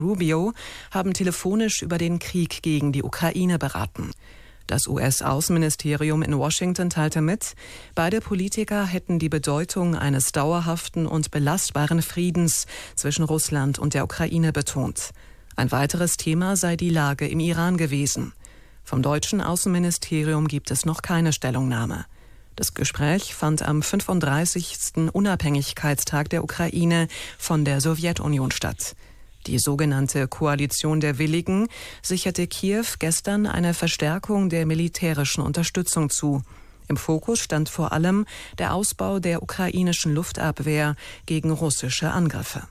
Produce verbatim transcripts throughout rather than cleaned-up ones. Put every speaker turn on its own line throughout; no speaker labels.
Rubio haben telefonisch über den Krieg gegen die Ukraine beraten. Das U S-Außenministerium in Washington teilte mit, beide Politiker hätten die Bedeutung eines dauerhaften und belastbaren Friedens zwischen Russland und der Ukraine betont. Ein weiteres Thema sei die Lage im Iran gewesen. Vom deutschen Außenministerium gibt es noch keine Stellungnahme. Das Gespräch fand am fünfunddreißigsten Unabhängigkeitstag der Ukraine von der Sowjetunion statt. Die sogenannte Koalition der Willigen sicherte Kiew gestern eine Verstärkung der militärischen Unterstützung zu. Im Fokus stand vor allem der Ausbau der ukrainischen Luftabwehr gegen russische Angriffe.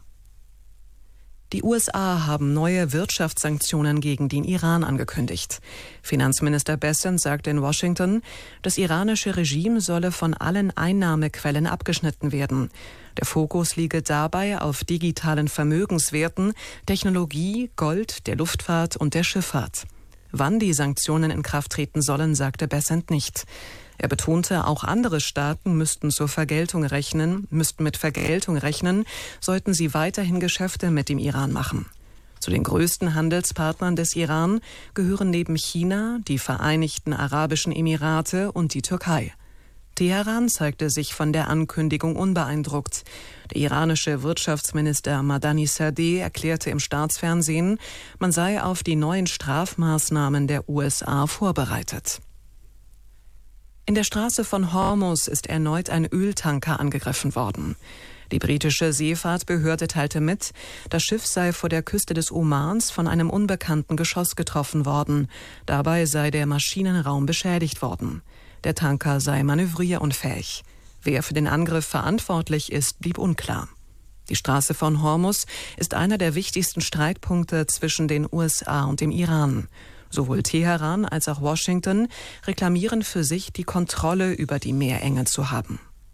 Die U S A haben neue Wirtschaftssanktionen gegen den Iran angekündigt. Finanzminister Bessent sagte in Washington, das iranische Regime solle von allen Einnahmequellen abgeschnitten werden. Der Fokus liege dabei auf digitalen Vermögenswerten, Technologie, Gold, der Luftfahrt und der Schifffahrt. Wann die Sanktionen in Kraft treten sollen, sagte Bessent nicht. Er betonte, auch andere Staaten müssten zur Vergeltung rechnen, müssten mit Vergeltung rechnen, sollten sie weiterhin Geschäfte mit dem Iran machen. Zu den größten Handelspartnern des Iran gehören neben China die Vereinigten Arabischen Emirate und die Türkei. Teheran zeigte sich von der Ankündigung unbeeindruckt. Der iranische Wirtschaftsminister Madani Sadeh erklärte im Staatsfernsehen, man sei auf die neuen Strafmaßnahmen der U S A vorbereitet. In der Straße von Hormuz ist erneut ein Öltanker angegriffen worden. Die britische Seefahrtbehörde teilte mit, das Schiff sei vor der Küste des Omans von einem unbekannten Geschoss getroffen worden. Dabei sei der Maschinenraum beschädigt worden. Der Tanker sei manövrierunfähig. Wer für den Angriff verantwortlich ist, blieb unklar. Die Straße von Hormuz ist einer der wichtigsten Streitpunkte zwischen den U S A und dem Iran. Sowohl Teheran als auch Washington reklamieren für sich, die Kontrolle über die Meerenge zu haben.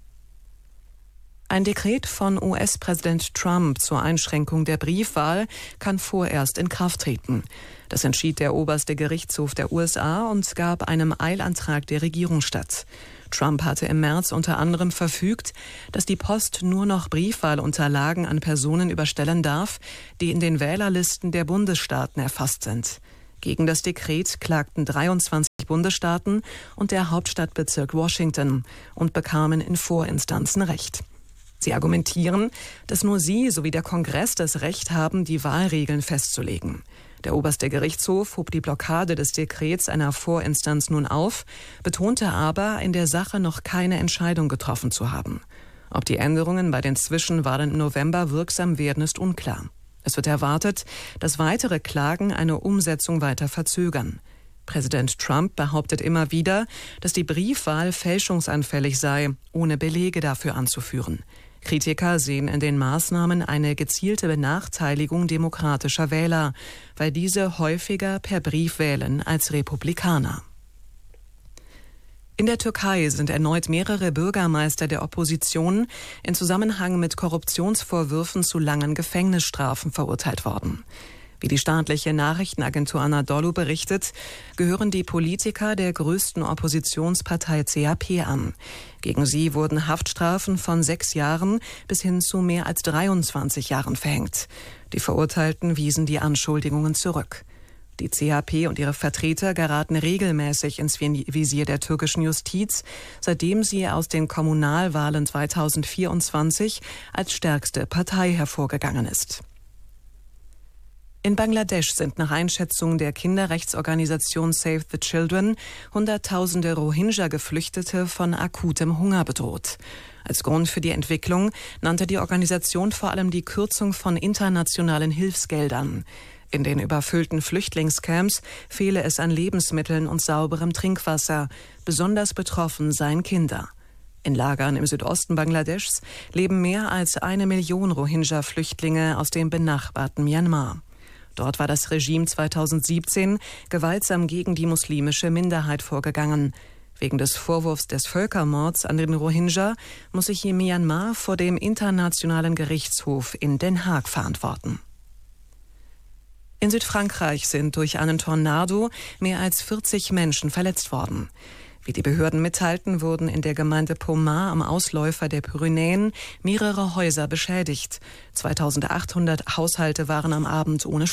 Ein Dekret von U S-Präsident Trump zur Einschränkung der Briefwahl kann vorerst in Kraft treten. Das entschied der oberste Gerichtshof der U S A und gab einem Eilantrag der Regierung statt. Trump hatte im März unter anderem verfügt, dass die Post nur noch Briefwahlunterlagen an Personen überstellen darf, die in den Wählerlisten der Bundesstaaten erfasst sind. Gegen das Dekret klagten dreiundzwanzig Bundesstaaten und der Hauptstadtbezirk Washington und bekamen in Vorinstanzen Recht. Sie argumentieren, dass nur sie sowie der Kongress das Recht haben, die Wahlregeln festzulegen. Der oberste Gerichtshof hob die Blockade des Dekrets einer Vorinstanz nun auf, betonte aber, in der Sache noch keine Entscheidung getroffen zu haben. Ob die Änderungen bei den Zwischenwahlen im November wirksam werden, ist unklar. Es wird erwartet, dass weitere Klagen eine Umsetzung weiter verzögern. Präsident Trump behauptet immer wieder, dass die Briefwahl fälschungsanfällig sei, ohne Belege dafür anzuführen. Kritiker sehen in den Maßnahmen eine gezielte Benachteiligung demokratischer Wähler, weil diese häufiger per Brief wählen als Republikaner. In der Türkei sind erneut mehrere Bürgermeister der Opposition in Zusammenhang mit Korruptionsvorwürfen zu langen Gefängnisstrafen verurteilt worden. Wie die staatliche Nachrichtenagentur Anadolu berichtet, gehören die Politiker der größten Oppositionspartei C H P an. Gegen sie wurden Haftstrafen von sechs Jahren bis hin zu mehr als dreiundzwanzig Jahren verhängt. Die Verurteilten wiesen die Anschuldigungen zurück. Die C H P und ihre Vertreter geraten regelmäßig ins Visier der türkischen Justiz, seitdem sie aus den Kommunalwahlen zweitausendvierundzwanzig als stärkste Partei hervorgegangen ist. In Bangladesch sind nach Einschätzung der Kinderrechtsorganisation Save the Children Hunderttausende Rohingya-Geflüchtete von akutem Hunger bedroht. Als Grund für die Entwicklung nannte die Organisation vor allem die Kürzung von internationalen Hilfsgeldern. In den überfüllten Flüchtlingscamps fehle es an Lebensmitteln und sauberem Trinkwasser. Besonders betroffen seien Kinder. In Lagern im Südosten Bangladeschs leben mehr als eine Million Rohingya-Flüchtlinge aus dem benachbarten Myanmar. Dort war das Regime zweitausendsiebzehn gewaltsam gegen die muslimische Minderheit vorgegangen. Wegen des Vorwurfs des Völkermords an den Rohingya muss sich Myanmar vor dem Internationalen Gerichtshof in Den Haag verantworten. In Südfrankreich sind durch einen Tornado mehr als vierzig Menschen verletzt worden. Wie die Behörden mitteilten, wurden in der Gemeinde Pomar am Ausläufer der Pyrenäen mehrere Häuser beschädigt. zweitausendachthundert Haushalte waren am Abend ohne